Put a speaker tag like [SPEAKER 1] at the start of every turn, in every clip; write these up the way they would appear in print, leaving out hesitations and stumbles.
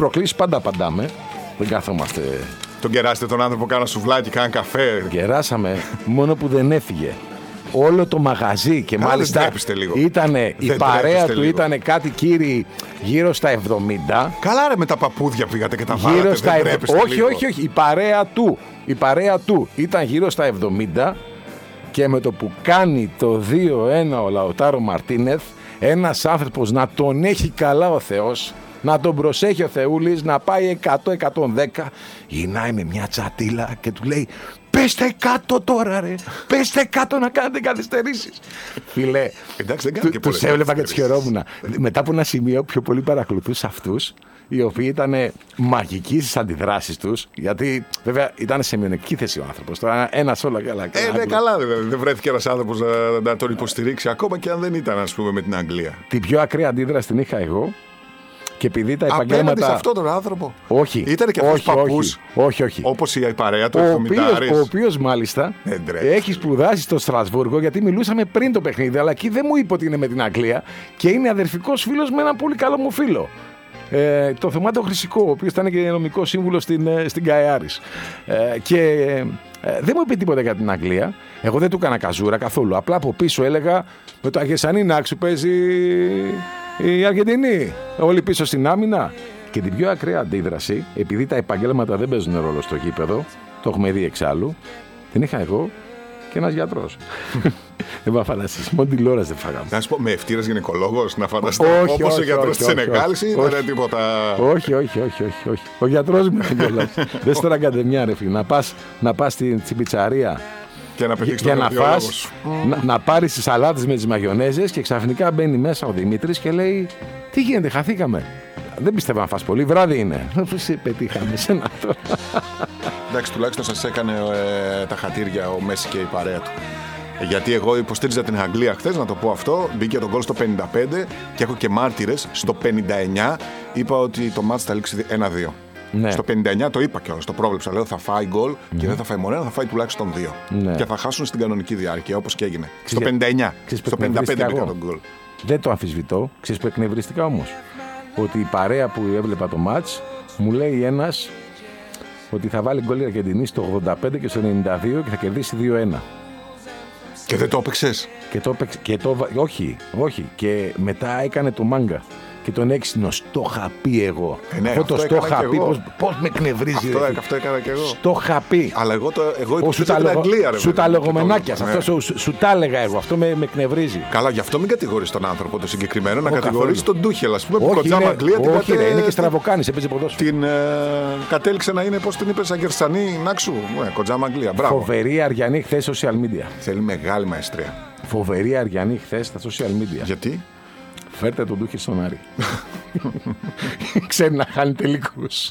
[SPEAKER 1] προκλήσεις πάντα απαντάμε. Δεν κάθομαστε.
[SPEAKER 2] Τον κεράσετε τον άνθρωπο, κάνα σουβλάκι, κάνα καφέ.
[SPEAKER 1] Κεράσαμε, μόνο που δεν έφυγε. Όλο το μαγαζί και μάλιστα ήτανε, η παρέα του ήταν κάτι κύριοι γύρω στα 70.
[SPEAKER 2] Καλά ρε, με τα παπούδια πήγατε και τα βάλατε.
[SPEAKER 1] Όχι, η παρέα του ήταν γύρω στα 70 και με το που κάνει το 2-1 ο Λαουτάρο Μαρτίνεθ, ένας άνθρωπος να τον έχει καλά ο Θεός, να τον προσέχει ο Θεούλης, να πάει 100-110, γυρνάει με μια τσατίλα και του λέει «Πέστε κάτω τώρα ρε, πέστε κάτω να κάνετε καθυστερήσεις». Φίλε, τους έβλεπα και τους χαιρόμουν. Μετά από ένα σημείο πιο πολύ παρακολουθούσα αυτούς, οι οποίοι ήταν μαγικοί στις αντιδράσεις τους, γιατί βέβαια ήταν σε μειονεκτική θέση ο άνθρωπος. Τώρα ένας όλα καλά.
[SPEAKER 2] Καλά, δεν βρέθηκε ένας άνθρωπος να τον υποστηρίξει, ακόμα και αν δεν ήταν, ας πούμε, με την Αγγλία.
[SPEAKER 1] Την πιο ακραία αντίδραση την είχα εγώ. Και επειδή τα επαγγέλματα.
[SPEAKER 2] Απέναντι σε αυτόν τον άνθρωπο.
[SPEAKER 1] Όχι.
[SPEAKER 2] Ήταν και αυτός παππούς.
[SPEAKER 1] Όχι.
[SPEAKER 2] Όπως η παρέα του
[SPEAKER 1] ο οποίος μάλιστα έχει σπουδάσει στο Στρασβούργο, γιατί μιλούσαμε πριν το παιχνίδι, αλλά εκεί δεν μου είπε ότι είναι με την Αγγλία και είναι αδερφικός φίλος με έναν πολύ καλό μου φίλο. Το Θωμάτο Χρυσικό, ο οποίος ήταν και νομικός σύμβουλος στην ΚΑΕΑΡΙΣ. Και δεν μου είπε τίποτα για την Αγγλία. Εγώ δεν του έκανα καζούρα καθόλου. Απλά από πίσω έλεγα με το Αγεσανίναξου παίζει η Αργεντινή. Όλοι πίσω στην άμυνα. Και την πιο ακραία αντίδραση, επειδή τα επαγγέλματα δεν παίζουν ρόλο στο γήπεδο, το έχουμε δει εξάλλου, την είχα εγώ και ένας γιατρός. Δεν θα φανταστείς, μόνο τηλεόραση δεν φάγαμε.
[SPEAKER 2] Να σου πω, με ευτήρας γυναικολόγος, να φανταστείς όπως ο γιατρός της Σενεγάλης ή δεν είναι τίποτα.
[SPEAKER 1] Όχι. Ο γιατρός μου είναι κιόλας. Δεν στο ακαδημιά ρε φίλε, να πας στην πιτσαρία
[SPEAKER 2] και να
[SPEAKER 1] φας, να πάρεις τις σαλάτες με τις μαγιονέζες και ξαφνικά μπαίνει μέσα ο Δημήτρης και λέει «Τι γίνεται, χαθήκαμε». Δεν πιστεύω να φας πολύ, βράδυ είναι. Σε πετύχαμε, σένα τώρα.
[SPEAKER 2] Εντάξει, τουλάχιστον σας έκανε τα χατήρια ο Μέση και η παρέα του. Γιατί εγώ υποστήριζα την Αγγλία χθες, να το πω αυτό. Μπήκε τον γκολ στο 55 και έχω και μάρτυρες. Στο 59 είπα ότι το μάτς θα λήξει 1-2. Ναι. Στο 59 το είπα κιόλας, το πρόβλεψα. Λέω θα φάει γκολ και δεν θα φάει μόνο ένα, θα φάει τουλάχιστον 2. Ναι. Και θα χάσουν στην κανονική διάρκεια, όπως και έγινε. Στο 59. Στο 55 μπήκα τον γκολ.
[SPEAKER 1] Δεν το αμφισβητώ. Ξέρεις που εκνευρίστηκα όμως? Ότι η παρέα που έβλεπα το μάτς μου λέει ένας ότι θα βάλει γκολ η Αργεντινή στο 85 και στο 92 και θα κερδίσει 2-1.
[SPEAKER 2] Και δεν το έπαιξες?
[SPEAKER 1] Όχι. Και μετά έκανε το μάγκα. Και τον έξινος, το είχα πει εγώ.
[SPEAKER 2] Αυτό
[SPEAKER 1] το είχα πει, πώς με εκνευρίζει.
[SPEAKER 2] Αυτό έκανα και εγώ.
[SPEAKER 1] Το είχα πει.
[SPEAKER 2] Αλλά εγώ υποστήριζα την Αγγλία.
[SPEAKER 1] Σου τα λογομενάκια, αυτό σου τα έλεγα εγώ. Αυτό με εκνευρίζει.
[SPEAKER 2] Καλά, γι' αυτό μην κατηγορείς τον άνθρωπο το συγκεκριμένο, να κατηγορείς τον Τούχελ. Ας πούμε που κοντζάμα Αγγλία.
[SPEAKER 1] Όχι, είναι και στραβοκάνης, έπαιζε ποδόσφαιρο.
[SPEAKER 2] Την κατέληξε να είναι, πώς την είπες, Αγγερσανή Νάξου. Κοντζάμα Αγγλία.
[SPEAKER 1] Φοβερή Αριανή χθες social media.
[SPEAKER 2] Θέλει μεγάλη μαεστρία.
[SPEAKER 1] Φοβερή Αριανή χθες στα social media.
[SPEAKER 2] Γιατί?
[SPEAKER 1] Φέρτε τον Τούχελ στον Άρη. Ξέρει να χάνει τελικούς.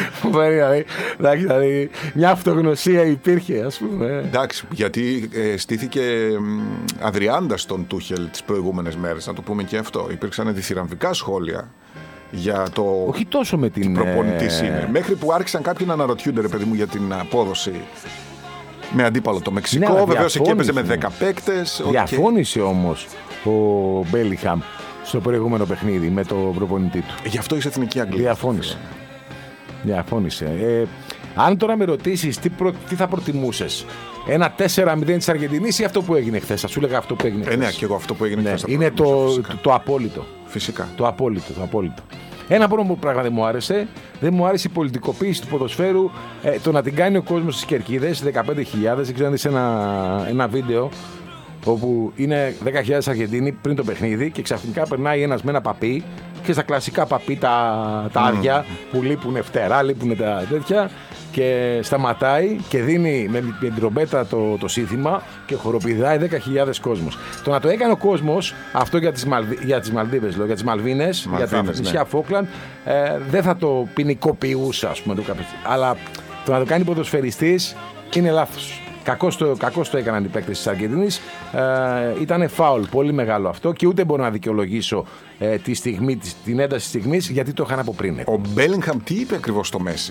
[SPEAKER 1] Δηλαδή, μια αυτογνωσία υπήρχε, ας πούμε.
[SPEAKER 2] Εντάξει, γιατί στήθηκε αδριάντα στον Τούχελ τις προηγούμενες μέρες, να το πούμε και αυτό. Υπήρξαν διθυραμβικά σχόλια για το.
[SPEAKER 1] Όχι τόσο με την.
[SPEAKER 2] Προπονητής είναι. Μέχρι που άρχισαν κάποιοι να αναρωτιούνται, ρε παιδί μου, για την απόδοση. Με αντίπαλο το Μεξικό, ναι, βεβαίως εκεί έπαιζε με 10 παίκτες.
[SPEAKER 1] Διαφώνησε όμως ο Μπέλιγχαμ στο προηγούμενο παιχνίδι με τον προπονητή του.
[SPEAKER 2] Γι' αυτό είσαι εθνική Αγγλία.
[SPEAKER 1] Διαφώνησε. Αν τώρα με ρωτήσεις τι θα προτιμούσες, ένα 4-0 της Αργεντινής ή αυτό που έγινε χθες? Θα σου έλεγα αυτό που έγινε χθες.
[SPEAKER 2] Ναι, και εγώ αυτό που έγινε χθες.
[SPEAKER 1] Είναι το απόλυτο.
[SPEAKER 2] Φυσικά.
[SPEAKER 1] Το απόλυτο. Ένα πράγμα δεν μου άρεσε. Δεν μου άρεσε η πολιτικοποίηση του ποδοσφαίρου. Το να την κάνει ο κόσμος στις κερκίδες, 15.000. Δεν ξέρω αν δεις ένα βίντεο όπου είναι 10.000 Αργεντίνοι πριν το παιχνίδι και ξαφνικά περνάει ένας με ένα παπί και στα κλασικά παπί τα άδεια που λείπουν φτερά, λείπουν τα τέτοια, και σταματάει και δίνει με την τρομπέτα το σύνθημα και χοροπηδάει 10.000 κόσμος. Το να το έκανε ο κόσμος αυτό για τις Μαλδίβες, για τις Μαλβίνες, για τα νησιά Φόκλαντ, δεν θα το ποινικοποιούσα, ας πούμε, αλλά το να το κάνει ποδοσφαιριστής είναι λάθος. Κακώς το έκαναν οι παίκτες της Αργεντινής. Ήταν φάουλ, πολύ μεγάλο αυτό, και ούτε μπορώ να δικαιολογήσω την ένταση της στιγμής, γιατί το είχαν από πριν.
[SPEAKER 2] Ο Μπέλιγχαμ τι είπε ακριβώς στο Μέση?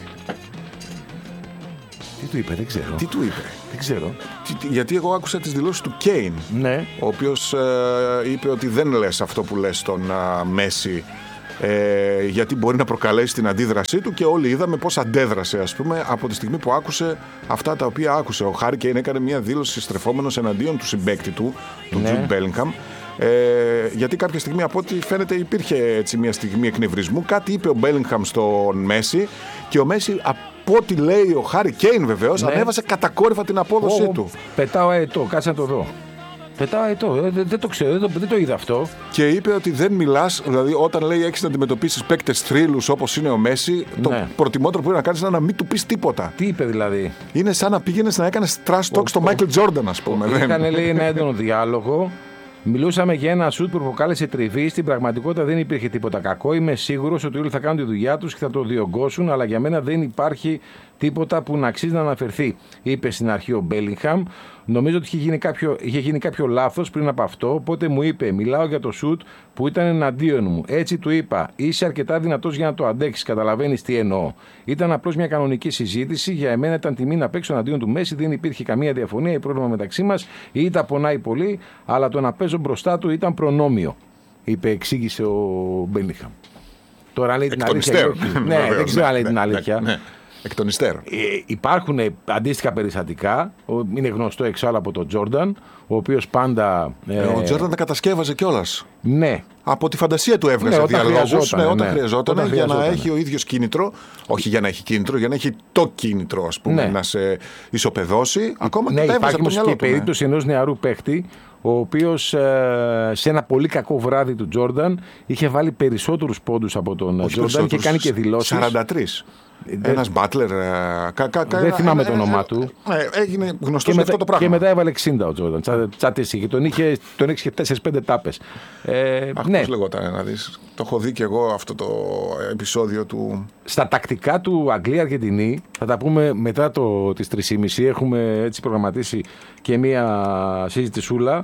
[SPEAKER 1] Τι του είπε, δεν ξέρω.
[SPEAKER 2] Τι του είπε?
[SPEAKER 1] Δεν ξέρω.
[SPEAKER 2] Γιατί εγώ άκουσα τις δηλώσεις του Κέιν,
[SPEAKER 1] ναι,
[SPEAKER 2] ο οποίος είπε ότι δεν λες αυτό που λες στον Μέση γιατί μπορεί να προκαλέσει την αντίδρασή του και όλοι είδαμε πώς αντέδρασε, ας πούμε, από τη στιγμή που άκουσε αυτά τα οποία άκουσε. Ο Χάρι Κέιν έκανε μια δήλωση στρεφόμενος εναντίον του συμπαίκτη του Jude Bellingham, γιατί κάποια στιγμή από ό,τι φαίνεται υπήρχε έτσι μια στιγμή εκνευρισμού. Κάτι είπε ο Bellingham στον Μέση και ο Μέση, από ό,τι λέει ο Χάρι Κέιν βεβαίως, ανέβασε κατακόρυφα την απόδοσή του.
[SPEAKER 1] Πετάω αετό, κάτσε να το δω. Πετάω αετό, δεν το ξέρω, δεν το είδα αυτό.
[SPEAKER 2] Και είπε ότι δεν μιλάς, δηλαδή όταν λέει έχεις να αντιμετωπίσεις παίκτες θρύλους όπως είναι ο Μέση, το προτιμότερο που πρέπει να κάνεις είναι να μην του πεις τίποτα.
[SPEAKER 1] Τι είπε δηλαδή?
[SPEAKER 2] Είναι σαν να πήγαινες να έκανες trash talk στο Michael Jordan, ας πούμε.
[SPEAKER 1] Είχαν, λέει, ένα έντονο διάλογο. Μιλούσαμε για ένα σουτ που προκάλεσε τριβή. Στην πραγματικότητα δεν υπήρχε τίποτα κακό. Είμαι σίγουρος ότι όλοι θα κάνουν τη δουλειά τους και θα το διωγγώσουν, αλλά για μένα δεν υπάρχει τίποτα που να αξίζει να αναφερθεί, είπε στην αρχή ο Bellingham. Νομίζω ότι είχε γίνει κάποιο λάθος πριν από αυτό, οπότε μου είπε: μιλάω για το σουτ που ήταν εναντίον μου. Έτσι του είπα: είσαι αρκετά δυνατός για να το αντέξεις. Καταλαβαίνεις τι εννοώ. Ήταν απλώς μια κανονική συζήτηση. Για εμένα ήταν τιμή να παίξω εναντίον του Μέση. Δεν υπήρχε καμία διαφωνία ή πρόβλημα μεταξύ μας. Ή τα πονάει πολύ, αλλά το να παίζω μπροστά του ήταν προνόμιο. Εξήγησε ο Bellingham. Τώρα λέει την αλήθεια. Ναι, δεν ξέρω αν λέει την αλήθεια.
[SPEAKER 2] Εκ των υστέρων.
[SPEAKER 1] Υπάρχουν αντίστοιχα περιστατικά. Είναι γνωστό εξάλλου από τον Τζόρνταν, ο οποίος πάντα.
[SPEAKER 2] Ο Τζόρνταν τα κατασκεύαζε κιόλας.
[SPEAKER 1] Ναι.
[SPEAKER 2] Από τη φαντασία του έβγαζε διαλόγους όταν χρειαζόταν για να έχει ο ίδιος κίνητρο. Όχι για να έχει κίνητρο, για να έχει το κίνητρο, ας πούμε, να σε ισοπεδώσει. Ακόμα και τα έβγαζε από το μυαλό του.
[SPEAKER 1] Και η περίπτωση ενός νεαρού παίχτη, ο οποίος σε ένα πολύ κακό βράδυ του Τζόρνταν είχε βάλει περισσότερους πόντους από τον Τζόρνταν και κάνει και δηλώσεις.
[SPEAKER 2] 43. Ένας Μπάτλερ.
[SPEAKER 1] Δεν θυμάμαι το όνομά του.
[SPEAKER 2] Έγινε γνωστό για αυτό το πράγμα.
[SPEAKER 1] Και μετά έβαλε 60 ο Τζόρνταν. Τσατίστηκε. Τον είχε και 4-5 τάπες.
[SPEAKER 2] Πώς λεγόταν να δεις. Το έχω δει και εγώ αυτό το επεισόδιο του.
[SPEAKER 1] Στα τακτικά του Αγγλία-Αργεντινή, θα τα πούμε μετά τις 3.30. Έχουμε έτσι προγραμματίσει και μία συζητησούλα.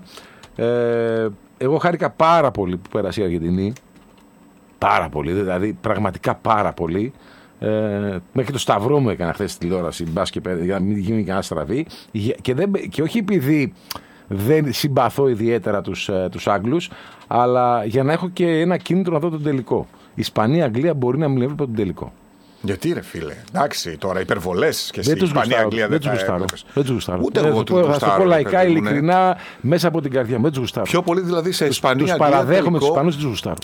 [SPEAKER 1] Εγώ χάρηκα πάρα πολύ που πέρασε η Αργεντινή. Πάρα πολύ, δηλαδή πραγματικά πάρα πολύ. Μέχρι το σταυρό μου έκανα χθες στη τηλεόραση μπάσκετ για να μην γίνει κανένα στραβή. Και όχι επειδή δεν συμπαθώ ιδιαίτερα τους Άγγλους, αλλά για να έχω και ένα κίνητρο να δω τον τελικό. Η Ισπανία-Αγγλία μπορεί να μην έβλεπε τον τελικό.
[SPEAKER 2] Γιατί ρε φίλε, εντάξει, τώρα υπερβολές και εσύ Ισπανία-Αγγλία
[SPEAKER 1] δεν τους γουστάρω.
[SPEAKER 2] Ούτε εγώ τους γουστάρω.
[SPEAKER 1] Θα σου πω λαϊκά, ειλικρινά, μέσα από την καρδιά μου, δεν τους γουστάρω.
[SPEAKER 2] Πιο πολύ δηλαδή σε Ισπανία.
[SPEAKER 1] Τους παραδέχομαι τους Ισπανούς, δεν τους γουστάρω.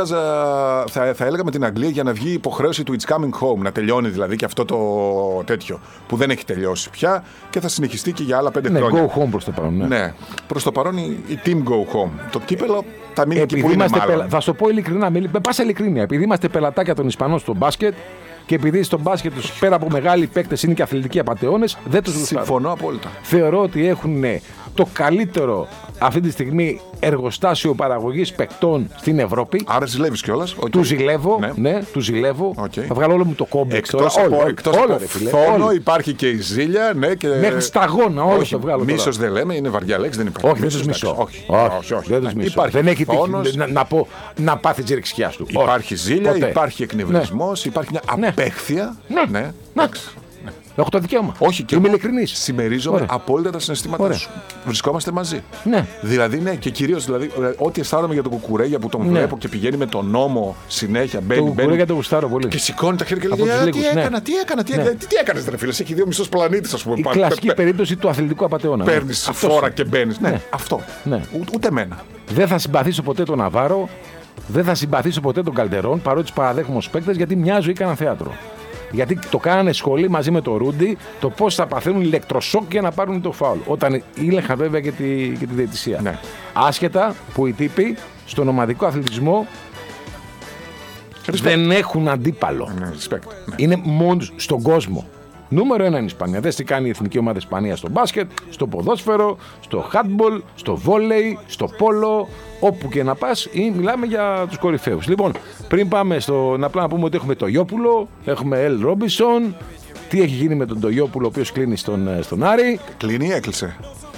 [SPEAKER 2] Θα έλεγα με την Αγγλία για να βγει η υποχρέωση του It's Coming Home, να τελειώνει δηλαδή και αυτό το τέτοιο που δεν έχει τελειώσει πια και θα συνεχιστεί και για άλλα 5 χρόνια.
[SPEAKER 1] Ναι, go home προς το παρόν.
[SPEAKER 2] Ναι, προς το παρόν η team go home. Το κύπελο θα μείνει εκεί που είναι μάλλον.
[SPEAKER 1] Θα σου πω ειλικρινά, πάσα ειλικρίνεια, επειδή είμαστε πελατάκια των Ισπανών στο μπάσκετ. Και επειδή στο μπάσκετ τους πέρα από μεγάλοι παίκτες είναι και αθλητικοί απατεώνες, δεν τους γουστάρω.
[SPEAKER 2] Συμφωνώ απόλυτα.
[SPEAKER 1] Θεωρώ ότι έχουν το καλύτερο αυτή τη στιγμή εργοστάσιο παραγωγής παικτών στην Ευρώπη.
[SPEAKER 2] Άρα ζηλεύεις κιόλας.
[SPEAKER 1] Του ζηλεύω. Ναι, του ζηλεύω. Θα βγάλω όλο μου το κόμπλεξ.
[SPEAKER 2] Εκτός από φθόνο υπάρχει και η ζήλια. Ναι, και...
[SPEAKER 1] Μέχρι σταγόνα όλο το βγάλω.
[SPEAKER 2] Μίσος δεν λέμε, είναι βαριά λέξη, δεν υπάρχει.
[SPEAKER 1] Όχι, δεν τους μισώ. Δεν έχει να πάθει τη ρηξιάς του.
[SPEAKER 2] Υπάρχει ζήλια, υπάρχει εκνευρισμός, υπάρχει μια απέχθεια.
[SPEAKER 1] Ναι. Έχω το δικαίωμα.
[SPEAKER 2] Όχι, και
[SPEAKER 1] είμαι ειλικρινής.
[SPEAKER 2] Συμμερίζομαι απόλυτα τα συναισθήματά σου. Βρισκόμαστε μαζί.
[SPEAKER 1] Ναι.
[SPEAKER 2] Δηλαδή, ναι, και κυρίως δηλαδή, ό,τι αισθάνομαι για τον Κουκουρέγια που τον βλέπω και πηγαίνει με τον νόμο συνέχεια.
[SPEAKER 1] Τον Κουκουρέγια τον γουστάρω πολύ.
[SPEAKER 2] Και σηκώνει τα χέρια και λέει: Τι έκανε, ρε φίλε, έχει 2 μισός πλανήτες, ας πούμε.
[SPEAKER 1] Η κλασική περίπτωση του αθλητικού απατεώνα.
[SPEAKER 2] Παίρνεις φόρα και μπαίνεις. Ναι, αυτό. Ούτε εμένα.
[SPEAKER 1] Δεν θα συμπαθήσω ποτέ τον Ναβάρο, δεν θα συμπαθήσω ποτέ τον Καλτερόν, παρότι τους παραδέχομαι ως παίκτες, γιατί μια ζωή έκαναν θέατρο. Γιατί το κάνανε σχολή μαζί με τον Ρούντι, το πώς θα παθαίνουν ηλεκτροσόκ για να πάρουν το φάουλ. Όταν ήλεγχαν βέβαια και τη διαιτησία. Ναι. Άσχετα που οι τύποι στον ομαδικό αθλητισμό δεν έχουν αντίπαλο. Είναι μόνος στον κόσμο. Νούμερο 1 είναι η Ισπανία. Δες τι κάνει η εθνική ομάδα Ισπανία στο μπάσκετ, στο ποδόσφαιρο, στο handball, στο βόλεϊ, στο πόλο, όπου και να πας, μιλάμε για τους κορυφαίους. Λοιπόν, πριν πάμε απλά να πούμε ότι έχουμε το Τογιόπουλο, έχουμε Ελ Ρόμπινσον. Τι έχει γίνει με τον Τογιόπουλο, ο οποίος κλείνει στον Άρη.
[SPEAKER 2] Κλείνει ή έκλεισε?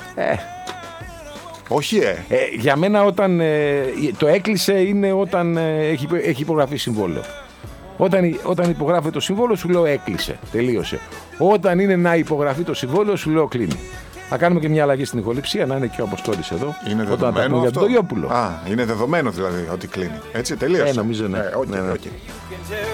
[SPEAKER 2] Όχι,
[SPEAKER 1] Για μένα όταν το έκλεισε είναι όταν έχει υπογραφεί συμβόλαιο. Όταν υπογράφει το συμβόλαιο σου λέω έκλεισε, τελείωσε. Όταν είναι να υπογραφεί το συμβόλαιο σου λέω κλείνει. Θα κάνουμε και μια αλλαγή στην ηχοληψία, να είναι και ο Αποστόλης εδώ.
[SPEAKER 2] Είναι
[SPEAKER 1] όταν τα πούμε
[SPEAKER 2] δεδομένο
[SPEAKER 1] για
[SPEAKER 2] αυτό.
[SPEAKER 1] τον Τωριόπουλο.
[SPEAKER 2] Είναι δεδομένο δηλαδή ότι κλείνει. Έτσι, τελείωσε.
[SPEAKER 1] Νομίζω ναι.
[SPEAKER 2] Okay,
[SPEAKER 1] Ναι, ναι.
[SPEAKER 2] okay.